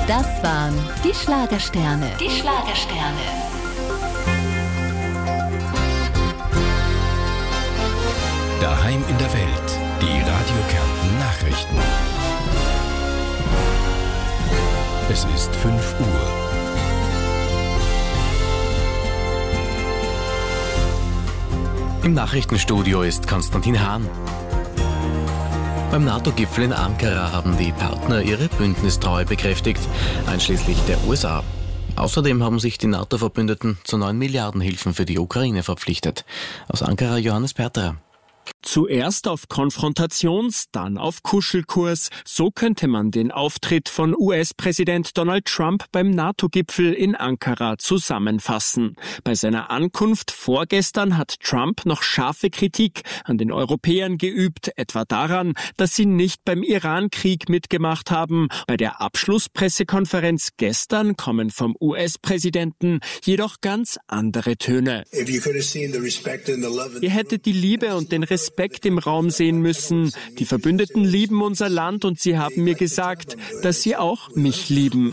Das waren die Schlagersterne. Die Schlagersterne. Daheim in der Welt. Die Radio Kärnten Nachrichten. Es ist 5 Uhr. Im Nachrichtenstudio ist Konstantin Hahn. Beim NATO-Gipfel in Ankara haben die Partner ihre Bündnistreue bekräftigt, einschließlich der USA. Außerdem haben sich die NATO-Verbündeten zu 9 Milliarden Hilfen für die Ukraine verpflichtet. Aus Ankara Johannes Perterer. Zuerst auf Konfrontations-, dann auf Kuschelkurs. So könnte man den Auftritt von US-Präsident Donald Trump beim NATO-Gipfel in Ankara zusammenfassen. Bei seiner Ankunft vorgestern hat Trump noch scharfe Kritik an den Europäern geübt, etwa daran, dass sie nicht beim Iran-Krieg mitgemacht haben. Bei der Abschlusspressekonferenz gestern kommen vom US-Präsidenten jedoch ganz andere Töne. Ihr hättet die Liebe und den Respekt im Raum sehen müssen. Die Verbündeten lieben unser Land und sie haben mir gesagt, dass sie auch mich lieben.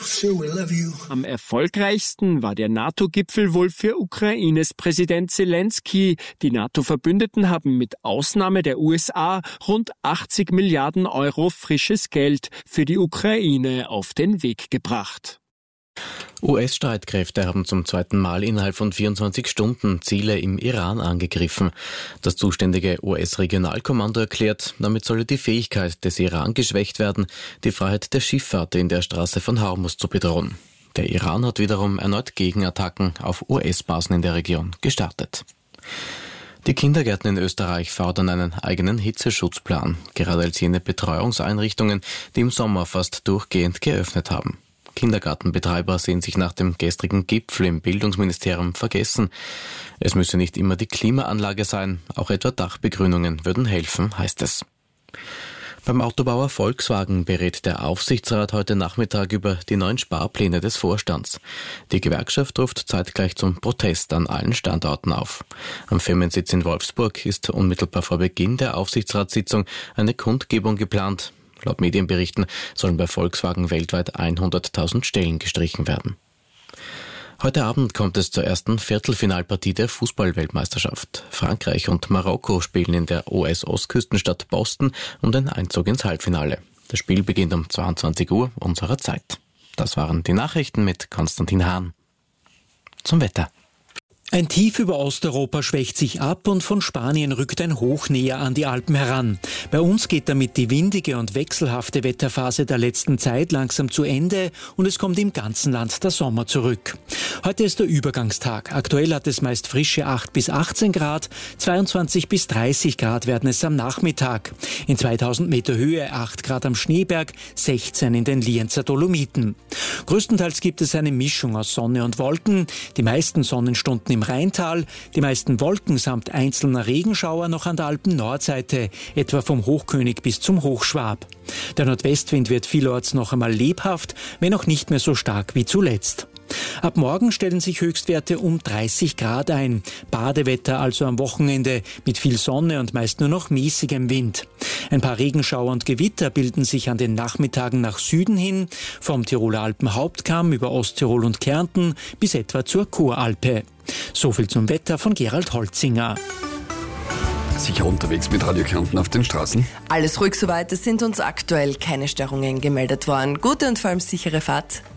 Am erfolgreichsten war der NATO-Gipfel wohl für Ukraines Präsident Zelensky. Die NATO-Verbündeten haben mit Ausnahme der USA rund 80 Milliarden Euro frisches Geld für die Ukraine auf den Weg gebracht. US-Streitkräfte haben zum zweiten Mal innerhalb von 24 Stunden Ziele im Iran angegriffen. Das zuständige US-Regionalkommando erklärt, damit solle die Fähigkeit des Iran geschwächt werden, die Freiheit der Schifffahrt in der Straße von Hormuz zu bedrohen. Der Iran hat wiederum erneut Gegenattacken auf US-Basen in der Region gestartet. Die Kindergärten in Österreich fordern einen eigenen Hitzeschutzplan, gerade als jene Betreuungseinrichtungen, die im Sommer fast durchgehend geöffnet haben. Kindergartenbetreiber sehen sich nach dem gestrigen Gipfel im Bildungsministerium vergessen. Es müsse nicht immer die Klimaanlage sein, auch etwa Dachbegrünungen würden helfen, heißt es. Beim Autobauer Volkswagen berät der Aufsichtsrat heute Nachmittag über die neuen Sparpläne des Vorstands. Die Gewerkschaft ruft zeitgleich zum Protest an allen Standorten auf. Am Firmensitz in Wolfsburg ist unmittelbar vor Beginn der Aufsichtsratssitzung eine Kundgebung geplant. Laut Medienberichten sollen bei Volkswagen weltweit 100.000 Stellen gestrichen werden. Heute Abend kommt es zur ersten Viertelfinalpartie der Fußball-Weltmeisterschaft. Frankreich und Marokko spielen in der US-Ostküstenstadt Boston um den Einzug ins Halbfinale. Das Spiel beginnt um 22 Uhr unserer Zeit. Das waren die Nachrichten mit Konstantin Hahn. Zum Wetter. Ein Tief über Osteuropa schwächt sich ab und von Spanien rückt ein Hoch näher an die Alpen heran. Bei uns geht damit die windige und wechselhafte Wetterphase der letzten Zeit langsam zu Ende und es kommt im ganzen Land der Sommer zurück. Heute ist der Übergangstag. Aktuell hat es meist frische 8 bis 18 Grad, 22 bis 30 Grad werden es am Nachmittag. In 2000 Meter Höhe 8 Grad am Schneeberg, 16 in den Lienzer Dolomiten. Größtenteils gibt es eine Mischung aus Sonne und Wolken, die meisten Sonnenstunden im Rheintal, die meisten Wolken samt einzelner Regenschauer noch an der Alpen-Nordseite, etwa vom Hochkönig bis zum Hochschwab. Der Nordwestwind wird vielorts noch einmal lebhaft, wenn auch nicht mehr so stark wie zuletzt. Ab morgen stellen sich Höchstwerte um 30 Grad ein. Badewetter also am Wochenende mit viel Sonne und meist nur noch mäßigem Wind. Ein paar Regenschauer und Gewitter bilden sich an den Nachmittagen nach Süden hin, vom Tiroler Alpenhauptkamm über Osttirol und Kärnten bis etwa zur Kuralpe. So viel zum Wetter von Gerald Holzinger. Sicher unterwegs mit Radio Kärnten auf den Straßen? Alles ruhig soweit, es sind uns aktuell keine Störungen gemeldet worden. Gute und vor allem sichere Fahrt.